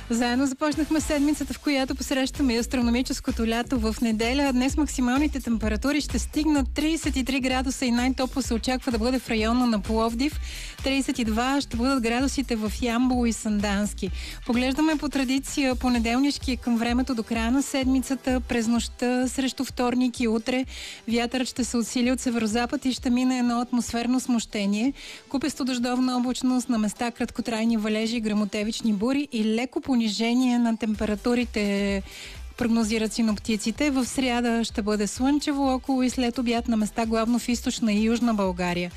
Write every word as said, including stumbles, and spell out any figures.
Заедно започнахме седмицата, в която посрещаме и астрономическото лято. В неделя днес максималните температури ще стигнат трийсет и три градуса и най-топло се очаква да бъде в района на Пловдив. трийсет и два ще бъдат градусите в Ямбол и Сандански. Поглеждаме по традиция понеделнишки към времето до края на седмицата. През нощта срещу вторник и утре вятърът ще се усили от северозапад и ще мине едно атмосферно смущение. Купесто дъждовна облачност, на места краткотрайни валежи, гръмотевични бури и леко понижение на температурите, прогнозират синоптиците. В сряда ще бъде слънчево около и след обяд на места главно в източна и южна България.